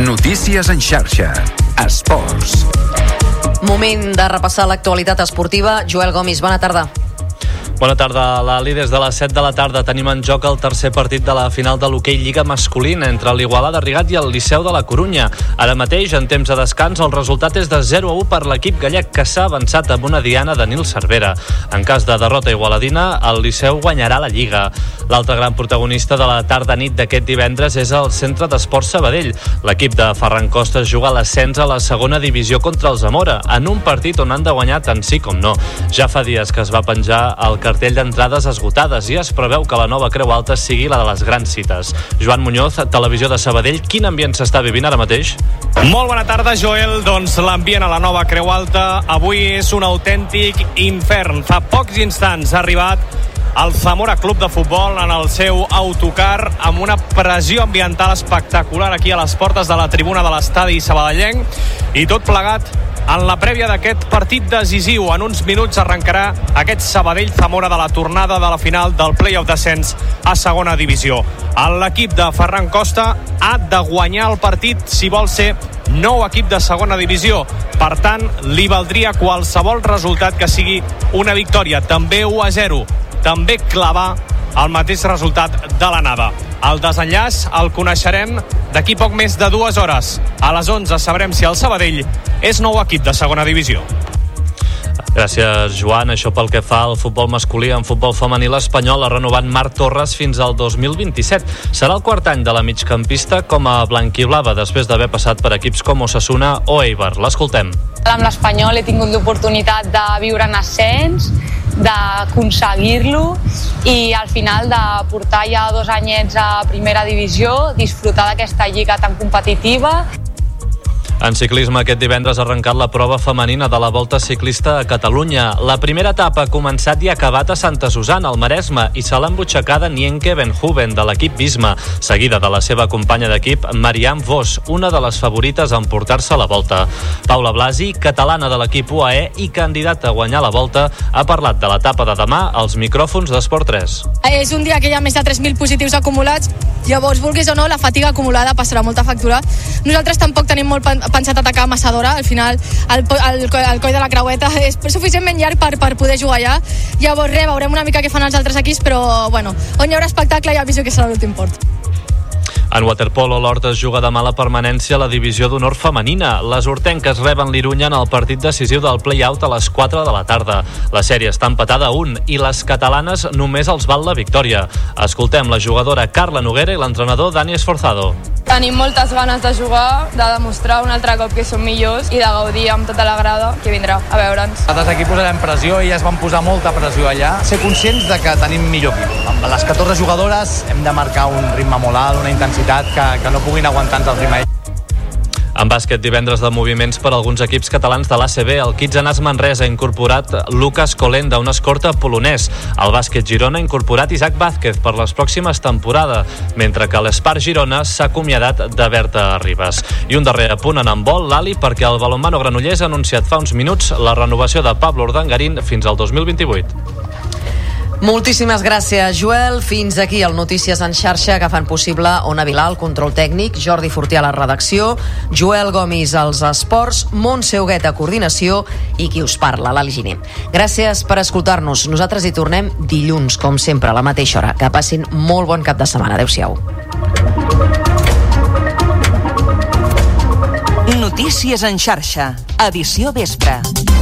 Notícies en xarxa. Esports. Moment de repassar l'actualitat esportiva. Joel Gomis, bona tarda. Bona tarda, Lali. Des de les 7 de la tarda tenim en joc el tercer partit de la final de l'hoquei Lliga masculina entre l'Igualada Rigat i el Liceu de la Corunya. Ara mateix, en temps de descans, el resultat és de 0-1 per l'equip gallec, que s'ha avançat amb una diana de Nil Cervera. En cas de derrota igualadina, el Liceu guanyarà la Lliga. L'altre gran protagonista de la tarda-nit d'aquest divendres és el Centre d'Esports Sabadell. L'equip de Ferran Costas juga a l'ascens a la segona divisió contra el Zamora, en un partit on han de guanyar tant sí com no. Ja fa dies que es va penjar el cartell d'entrades esgotades i es preveu que la nova Creu Alta sigui la de les grans cites. Joan Muñoz, Televisió de Sabadell, quin ambient s'està vivint ara mateix? Molt bona tarda, Joel. Doncs l'ambient a la nova Creu Alta avui és un autèntic infern. Fa pocs instants ha arribat el Zamora Club de Futbol en el seu autocar amb una pressió ambiental espectacular aquí a les portes de la tribuna de l'estadi sabadellenc, i tot plegat en la prèvia d'aquest partit decisiu. En uns minuts arrencarà aquest Sabadell-Zamora de la tornada de la final del play-off d'ascens a segona divisió. L'equip de Ferran Costa ha de guanyar el partit si vol ser nou equip de segona divisió. Per tant, li valdria qualsevol resultat que sigui una victòria, també 1-0, també clavar el mateix resultat de l'anada. El desenllaç el coneixerem d'aquí poc més de 2 hores. A les 11 sabrem si el Sabadell és nou equip de segona divisió. Gràcies, Joan. Això pel que fa al futbol masculí. En futbol femení, l'Espanyol ha renovat Marc Torres fins al 2027. Serà el quart any de la migcampista com a blanquiblava, després d'haver passat per equips com Osasuna o Eibar. L'escoltem. Amb l'Espanyol he tingut l'oportunitat de viure en ascens, d'aconseguir-lo i al final de portar ja 2 anyets a primera divisió, disfrutar d'aquesta lliga tan competitiva. En ciclisme, aquest divendres ha arrencat la prova femenina de la Volta Ciclista a Catalunya. La primera etapa ha començat i ha acabat a Santa Susana, al Maresme, i se l'ha embutxacada Nienke Benhuben, de l'equip Visma, seguida de la seva companya d'equip, Marianne Vos, una de les favorites a emportar-se la Volta. Paula Blasi, catalana de l'equip UAE i candidata a guanyar la Volta, ha parlat de l'etapa de demà als micròfons d'Esport 3. És un dia que hi ha més de 3.000 positius acumulats, llavors, vulguis o no, la fatiga acumulada passarà molta factura. Nosaltres tampoc tenim molt pensat atacar massa d'hora. Al final el coll de la creueta és suficientment llarg per poder jugar allà. Llavors veurem una mica què fan els altres equips, però bueno, on hi haurà espectacle ja aviso que serà l'últim port. En waterpolo, l'Horta es juga demà la permanència a la divisió d'honor femenina. Les hortenques reben l'Irunya en el partit decisiu del play-out a les 4 de la tarda. La sèrie està empatada a 1 i les catalanes només els val la victòria. Escoltem la jugadora Carla Noguera i l'entrenador Dani Esforzado. Tenim moltes ganes de jugar, de demostrar un altre cop que som millors i de gaudir amb tota la grada que vindrà a veure'ns. Nosaltres aquí posarem pressió i es van posar molta pressió allà. Ser conscients de que tenim millor equip. Amb les 14 jugadores hem de marcar un ritme molt alt, una intensitat que no puguin aguantar-nos el ritme. En bàsquet, divendres de moviments per alguns equips catalans de l'ACB. El Kitsanàs Manresa ha incorporat Lucas Colenda, un escorta polonès. El bàsquet Girona ha incorporat Isaac Vázquez per les pròximes temporades, mentre que l'Espar Girona s'ha acomiadat de Berta Ribas. I un darrer apunt en handbol, l'Ali, perquè el balonmano Granollers ha anunciat fa uns minuts la renovació de Pablo Urdangarín fins al 2028. Moltíssimes gràcies, Joel. Fins aquí el Notícies en xarxa, que fan possible Ona Vilà, el control tècnic, Jordi Fortià a la redacció, Joel Gomis als esports, Montse Huguet a coordinació i qui us parla, Lali Giner. Gràcies per escoltar-nos. Nosaltres hi tornem dilluns, com sempre, a la mateixa hora. Que passin molt bon cap de setmana. Adéu-siau. Notícies en xarxa, edició vespre.